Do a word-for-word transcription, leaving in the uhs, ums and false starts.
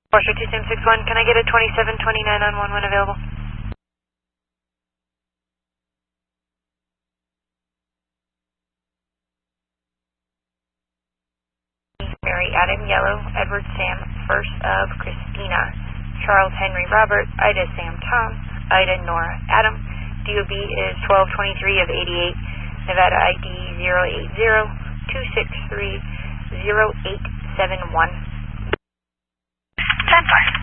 Washer two seven six one, can I get a twenty-seven twenty-nine on one when available? Mary Adam Yellow, Edward Sam First of Christina, Charles Henry Robert, Ida Sam Tom, Ida Nora Adam. D O B is twelve twenty-three of eighty-eight, Nevada I D zero eight zero two six three zero eight seven one. ten five.